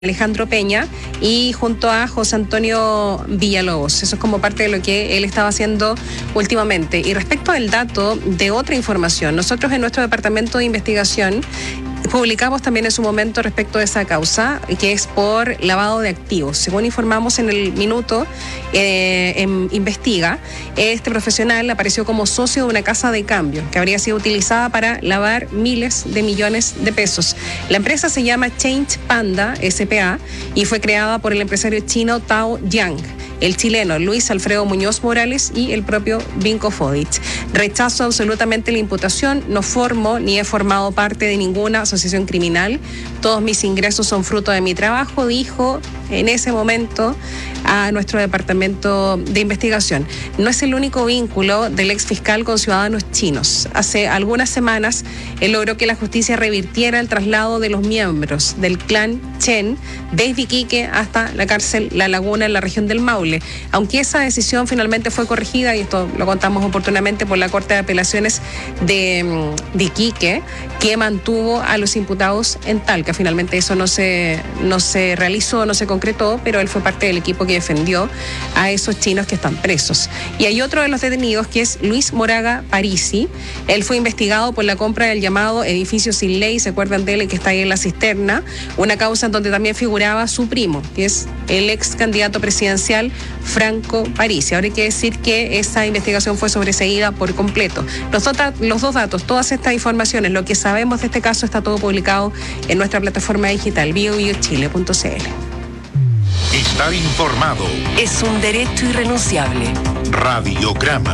Alejandro Peña y junto a José Antonio Villalobos. Eso es como parte de lo que él estaba haciendo últimamente. Y respecto al dato de otra información, nosotros en nuestro departamento de investigación publicamos también en su momento respecto de esa causa, que es por lavado de activos. Según informamos en el minuto, Investiga, este profesional apareció como socio de una casa de cambio que habría sido utilizada para lavar miles de millones de pesos. La empresa se llama Change Panda S.p.A. y fue creada por el empresario chino Tao Yang, el chileno Luis Alfredo Muñoz Morales y el propio Vinko Fodic. Rechazo absolutamente la imputación, no formo ni he formado parte de ninguna asociación criminal. Todos mis ingresos son fruto de mi trabajo, dijo en ese momento a nuestro departamento de investigación. No es el único vínculo del ex fiscal con ciudadanos chinos. Hace algunas semanas él logró que la justicia revirtiera el traslado de los miembros del clan Chen desde Iquique hasta la cárcel La Laguna en la región del Maule. Aunque esa decisión finalmente fue corregida, y esto lo contamos oportunamente, por la Corte de Apelaciones de Iquique, que mantuvo a los imputados en Talca. Finalmente eso no se realizó, no se concretó, pero él fue parte del equipo que defendió a esos chinos que están presos. Y hay otro de los detenidos que es Luis Moraga Parisi. Él fue investigado por la compra del llamado edificio sin ley, ¿se acuerdan de él, que está ahí en la cisterna? Una causa en donde también figuraba su primo, que es el ex candidato presidencial Franco Parisi. Ahora hay que decir que esa investigación fue sobreseída por completo. Los dos datos, todas estas informaciones, lo que sabemos de este caso, está todo publicado en nuestra plataforma digital biobiochile.cl. Estar informado es un derecho irrenunciable. Radiograma.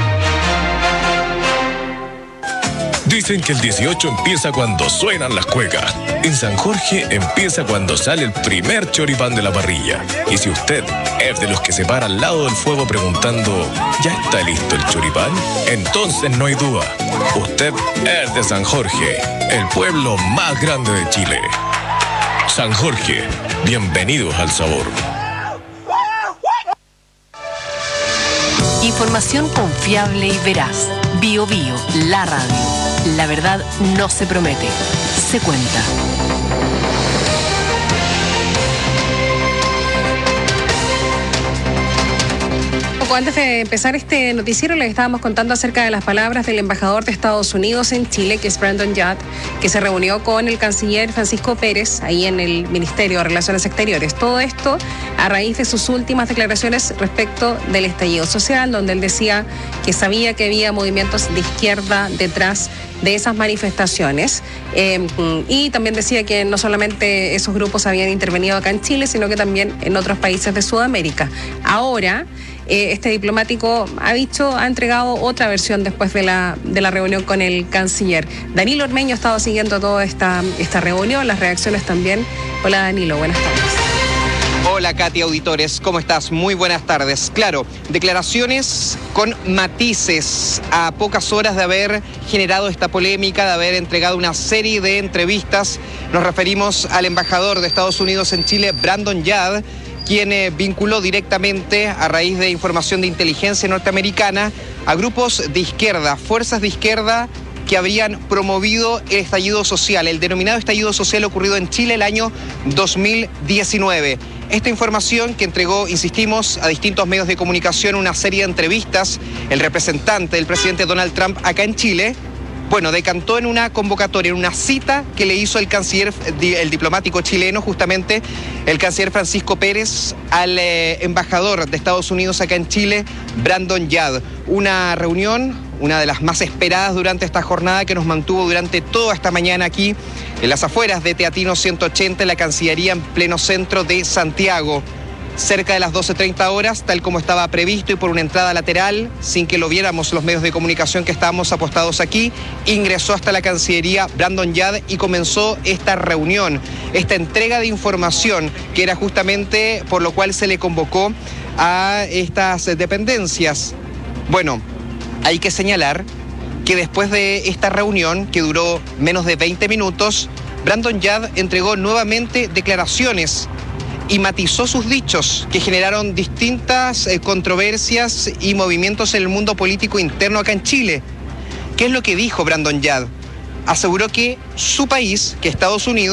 Dicen que el 18 empieza cuando suenan las cuecas. En San Jorge empieza cuando sale el primer choripán de la parrilla. Y si usted es de los que se para al lado del fuego preguntando, ¿ya está listo el choripán? Entonces no hay duda. Usted es de San Jorge, el pueblo más grande de Chile. San Jorge, bienvenidos al sabor. Información confiable y veraz. Bio Bio, la radio. La verdad no se promete, se cuenta. Antes de empezar este noticiero, les estábamos contando acerca de las palabras del embajador de Estados Unidos en Chile, que es Brandon Yad, que se reunió con el canciller Francisco Pérez ahí en el Ministerio de Relaciones Exteriores. Todo esto a raíz de sus últimas declaraciones respecto del estallido social, donde él decía que sabía que había movimientos de izquierda detrás de esas manifestaciones, y también decía que no solamente esos grupos habían intervenido acá en Chile, sino que también en otros países de Sudamérica. Ahora, este diplomático ha entregado otra versión después de la reunión con el canciller. Danilo Ormeño ha estado siguiendo toda esta reunión, las reacciones también. Hola Danilo, buenas tardes. Hola Katy, auditores, ¿cómo estás? Muy buenas tardes. Claro, declaraciones con matices a pocas horas de haber generado esta polémica, de haber entregado una serie de entrevistas. Nos referimos al embajador de Estados Unidos en Chile, Brandon Yad, quien vinculó directamente, a raíz de información de inteligencia norteamericana, a grupos de izquierda, fuerzas de izquierda que habrían promovido el estallido social, el denominado estallido social ocurrido en Chile el año 2019. Esta información que entregó, insistimos, a distintos medios de comunicación, una serie de entrevistas, el representante del presidente Donald Trump acá en Chile, bueno, decantó en una convocatoria, en una cita que le hizo el canciller, el diplomático chileno, justamente el canciller Francisco Pérez, al embajador de Estados Unidos acá en Chile, Brandon Yad. Una reunión, una de las más esperadas durante esta jornada, que nos mantuvo durante toda esta mañana aquí en las afueras de Teatino 180, en la Cancillería, en pleno centro de Santiago. Cerca de las 12:30 horas, tal como estaba previsto, y por una entrada lateral, sin que lo viéramos los medios de comunicación que estábamos apostados aquí, ingresó hasta la Cancillería Brandon Yad y comenzó esta reunión, esta entrega de información, que era justamente por lo cual se le convocó a estas dependencias. Bueno, hay que señalar que después de esta reunión, que duró menos de 20 minutos, Brandon Yad entregó nuevamente declaraciones y matizó sus dichos, que generaron distintas controversias y movimientos en el mundo político interno acá en Chile. ¿Qué es lo que dijo Brandon Yad? Aseguró que su país, que Estados Unidos,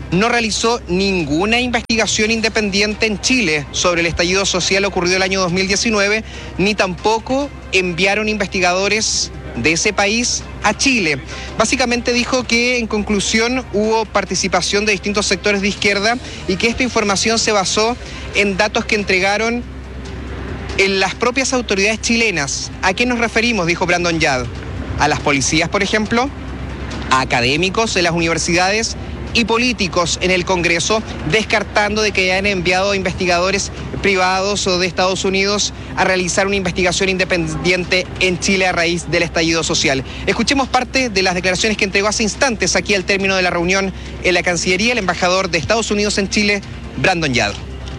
no realizó ninguna investigación independiente en Chile sobre el estallido social ocurrido el año 2019, ni tampoco enviaron investigadores de ese país a Chile. Básicamente dijo que en conclusión hubo participación de distintos sectores de izquierda y que esta información se basó en datos que entregaron en las propias autoridades chilenas. ¿A qué nos referimos?, dijo Brandon Yad. ¿A las policías, por ejemplo? ¿A académicos en las universidades? Y políticos en el Congreso, descartando de que hayan enviado investigadores privados o de Estados Unidos a realizar una investigación independiente en Chile a raíz del estallido social. Escuchemos parte de las declaraciones que entregó hace instantes aquí al término de la reunión en la Cancillería el embajador de Estados Unidos en Chile, Brandon Yad.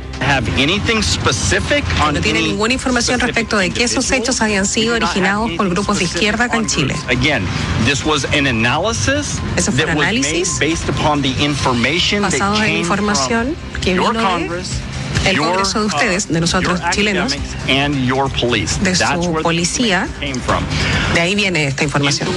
No tiene ninguna información respecto de que esos hechos habían sido originados por grupos de izquierda acá en Chile. Ese fue un análisis basado en la información que vino del Congreso de ustedes, de nosotros chilenos, de su policía. De ahí viene esta información.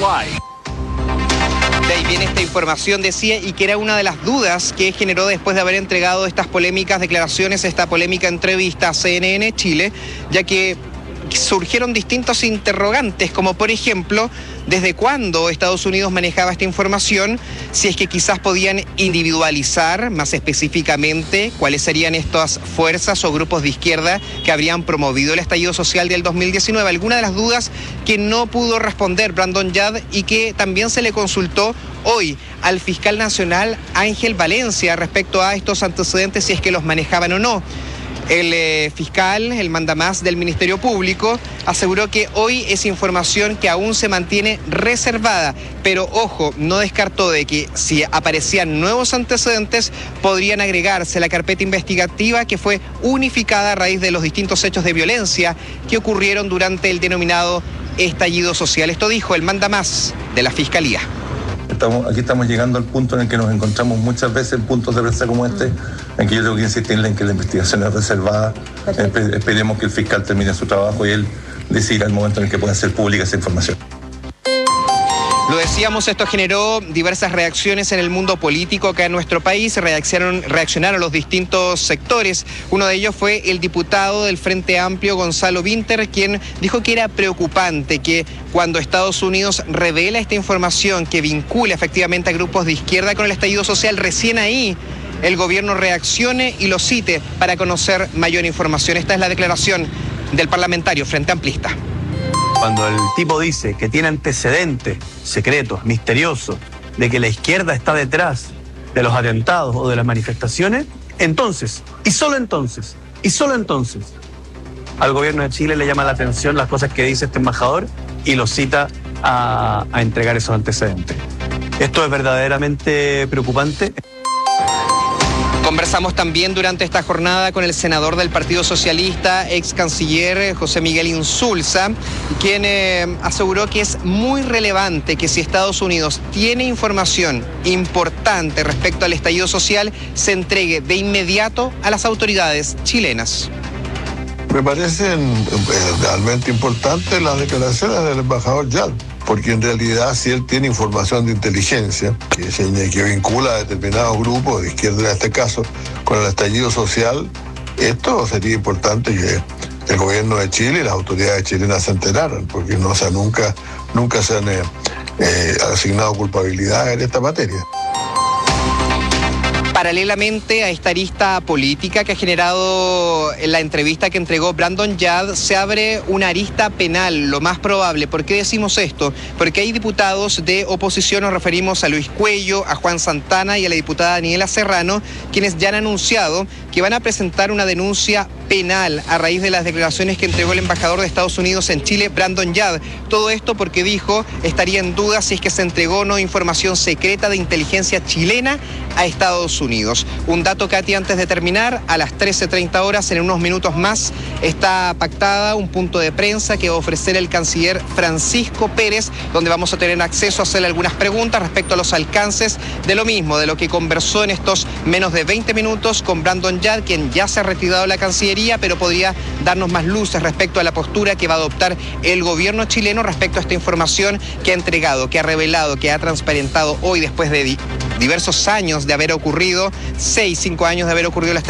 De ahí viene esta información, decía, y que era una de las dudas que generó después de haber entregado estas polémicas declaraciones, esta polémica entrevista a CNN Chile, ya que surgieron distintos interrogantes, como por ejemplo, ¿desde cuándo Estados Unidos manejaba esta información? Si es que quizás podían individualizar más específicamente cuáles serían estas fuerzas o grupos de izquierda que habrían promovido el estallido social del 2019. Alguna de las dudas que no pudo responder Brandon Yad y que también se le consultó hoy al fiscal nacional Ángel Valencia respecto a estos antecedentes, si es que los manejaban o no. El fiscal, el mandamás del Ministerio Público, aseguró que hoy es información que aún se mantiene reservada, pero ojo, no descartó de que si aparecían nuevos antecedentes podrían agregarse a la carpeta investigativa que fue unificada a raíz de los distintos hechos de violencia que ocurrieron durante el denominado estallido social. Esto dijo el mandamás de la Fiscalía. Aquí estamos llegando al punto en el que nos encontramos muchas veces en puntos de prensa como este, en que yo tengo que insistirle en que la investigación es reservada. Esperemos que el fiscal termine su trabajo y él decida el momento en el que pueda ser pública esa información. Lo decíamos, esto generó diversas reacciones en el mundo político acá en nuestro país, reaccionaron los distintos sectores. Uno de ellos fue el diputado del Frente Amplio, Gonzalo Vinter, quien dijo que era preocupante que cuando Estados Unidos revela esta información que vincula efectivamente a grupos de izquierda con el estallido social, recién ahí el gobierno reaccione y lo cite para conocer mayor información. Esta es la declaración del parlamentario Frente Amplista. Cuando el tipo dice que tiene antecedentes secretos, misteriosos, de que la izquierda está detrás de los atentados o de las manifestaciones, entonces, y solo entonces, al gobierno de Chile le llama la atención las cosas que dice este embajador y lo cita a entregar esos antecedentes. Esto es verdaderamente preocupante. Conversamos también durante esta jornada con el senador del Partido Socialista, ex canciller José Miguel Insulza, quien aseguró que es muy relevante que si Estados Unidos tiene información importante respecto al estallido social, se entregue de inmediato a las autoridades chilenas. Me parecen realmente importantes las declaraciones del embajador Yad, porque en realidad si él tiene información de inteligencia que vincula a determinados grupos, de izquierda en este caso, con el estallido social, esto sería importante que el gobierno de Chile y las autoridades chilenas se enteraran, porque nunca se han asignado culpabilidad en esta materia. Paralelamente a esta arista política que ha generado la entrevista que entregó Brandon Yad, se abre una arista penal, lo más probable. ¿Por qué decimos esto? Porque hay diputados de oposición, nos referimos a Luis Cuello, a Juan Santana y a la diputada Daniela Serrano, quienes ya han anunciado que van a presentar una denuncia penal a raíz de las declaraciones que entregó el embajador de Estados Unidos en Chile, Brandon Yad. Todo esto porque dijo estaría en duda si es que se entregó o no información secreta de inteligencia chilena a Estados Unidos. Un dato, Katy, antes de terminar, a las 13:30 horas, en unos minutos más, está pactada un punto de prensa que va a ofrecer el canciller Francisco Pérez, donde vamos a tener acceso a hacerle algunas preguntas respecto a los alcances de lo mismo, de lo que conversó en estos menos de 20 minutos con Brandon Yad, quien ya se ha retirado de la Cancillería, pero podría darnos más luces respecto a la postura que va a adoptar el gobierno chileno respecto a esta información que ha entregado, que ha revelado, que ha transparentado hoy después de diversos años de haber ocurrido, 6, 5 años de haber ocurrido la